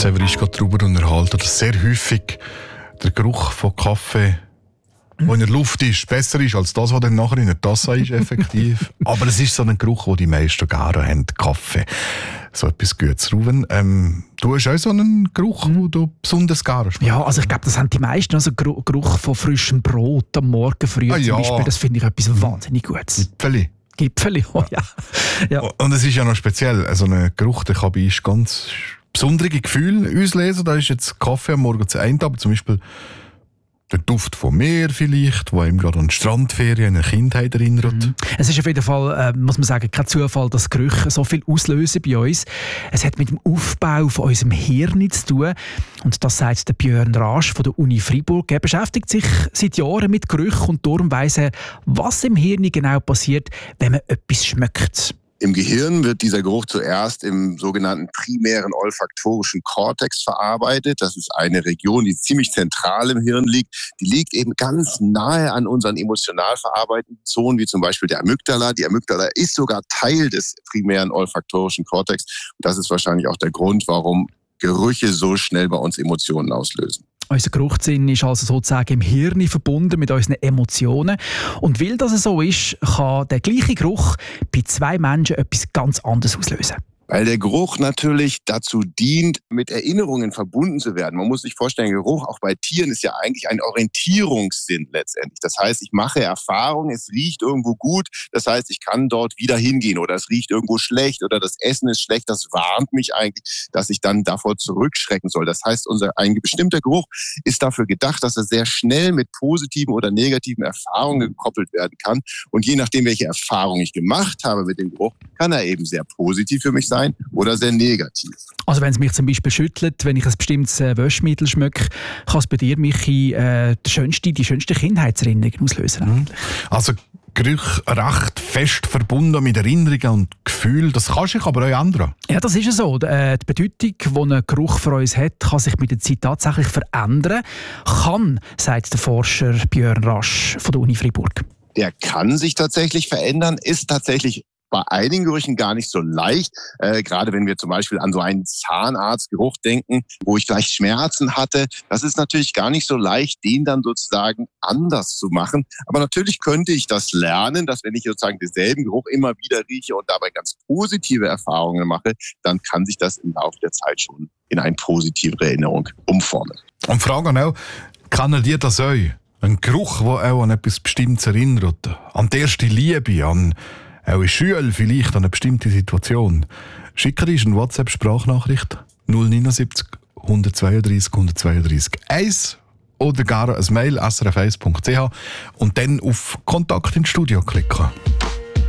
Severischka Trauber unterhalten, dass sehr häufig der Geruch von Kaffee, der in der Luft ist, besser ist als das, was dann nachher in der Tasse ist, effektiv. Aber es ist so ein Geruch, den die meisten gerne haben, Kaffee. So etwas Gutes. Ruben, du hast auch so einen Geruch, den du besonders gerne schmeckst? Ja, also ich glaube, das haben die meisten. Also Geruch von frischem Brot am Morgen früh zum Beispiel, das finde ich etwas wahnsinnig Gutes. Gipfeli, oh ja. Und es ist ja noch speziell, also ein Geruch, der kann bei uns ganz besondere Gefühle auslesen. Da ist jetzt Kaffee am Morgen zu einem, aber zum Beispiel der Duft vom Meer vielleicht, der ihm gerade an die Strandferien, an eine Kindheit erinnert. Es ist auf jeden Fall, muss man sagen, kein Zufall, dass Gerüche so viel auslösen bei uns. Es hat mit dem Aufbau von unserem Hirn zu tun. Und das sagt der Björn Rasch von der Uni Freiburg. Er beschäftigt sich seit Jahren mit Gerüchen und darum weiss er, was im Hirn genau passiert, wenn man etwas schmeckt. Im Gehirn wird dieser Geruch zuerst im sogenannten primären olfaktorischen Kortex verarbeitet. Das ist eine Region, die ziemlich zentral im Hirn liegt. Die liegt eben ganz nahe an unseren emotional verarbeitenden Zonen, wie zum Beispiel der Amygdala. Die Amygdala ist sogar Teil des primären olfaktorischen Kortex. Und das ist wahrscheinlich auch der Grund, warum Gerüche so schnell bei uns Emotionen auslösen. Unser Geruchssinn ist also sozusagen im Hirn verbunden mit unseren Emotionen. Und weil das so ist, kann der gleiche Geruch bei zwei Menschen etwas ganz anderes auslösen. Weil der Geruch natürlich dazu dient, mit Erinnerungen verbunden zu werden. Man muss sich vorstellen, Geruch auch bei Tieren ist ja eigentlich ein Orientierungssinn letztendlich. Das heißt, ich mache Erfahrungen, es riecht irgendwo gut, das heißt, ich kann dort wieder hingehen oder es riecht irgendwo schlecht oder das Essen ist schlecht, das warnt mich eigentlich, dass ich dann davor zurückschrecken soll. Das heißt, ein bestimmter Geruch ist dafür gedacht, dass er sehr schnell mit positiven oder negativen Erfahrungen gekoppelt werden kann. Und je nachdem, welche Erfahrung ich gemacht habe mit dem Geruch, kann er eben sehr positiv für mich sein oder sehr negativ. Also wenn es mich zum Beispiel schüttelt, wenn ich ein bestimmtes Waschmittel schmecke, kann es bei dir, Michi, die schönste Kindheitserinnerung auslösen? Also Gerüche recht fest verbunden mit Erinnerungen und Gefühlen, das kann sich aber auch ändern. Ja, das ist ja so. Die Bedeutung, die ein Geruch für uns hat, kann sich mit der Zeit tatsächlich verändern. Kann, sagt der Forscher Björn Rasch von der Uni Freiburg. Der kann sich tatsächlich verändern, ist tatsächlich bei einigen Gerüchen gar nicht so leicht. Gerade wenn wir zum Beispiel an so einen Zahnarztgeruch denken, wo ich vielleicht Schmerzen hatte. Das ist natürlich gar nicht so leicht, den dann sozusagen anders zu machen. Aber natürlich könnte ich das lernen, dass wenn ich sozusagen denselben Geruch immer wieder rieche und dabei ganz positive Erfahrungen mache, dann kann sich das im Laufe der Zeit schon in eine positive Erinnerung umformen. Und fragen auch, kann er dir das auch? Ein Geruch, der auch an etwas Bestimmtes erinnert? An die erste Liebe, an auch in Schule vielleicht an eine bestimmte Situation. Schicke uns eine WhatsApp-Sprachnachricht 079 132 132 1 oder gar ein Mail srf1.ch und dann auf Kontakt ins Studio klicken.